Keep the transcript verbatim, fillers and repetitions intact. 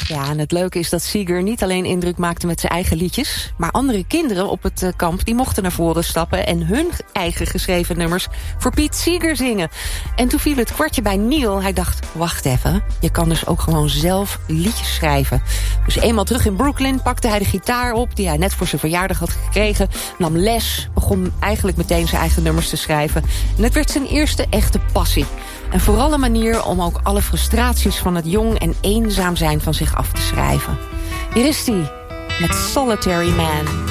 Ja, en het leuke is dat Seeger niet alleen indruk maakte met zijn eigen liedjes, maar andere kinderen op het uh, kamp die mochten naar voren stappen en hun eigen geschreven nummers voor Pete Seeger zingen. En toen viel het kwartje bij Neil. Hij dacht, wacht even, je kan dus ook gewoon zelf liedjes schrijven. Dus eenmaal terug in Brooklyn pakte hij de gitaar op die hij net voor zijn verjaardag had gekregen, nam les, begon eigenlijk meteen zijn eigen nummers te schrijven. En het werd zijn eerste echte passie. En vooral een manier om ook alle frustraties van het jong en eenzaam zijn van zich af te schrijven. Hier is hij, met Solitary Man.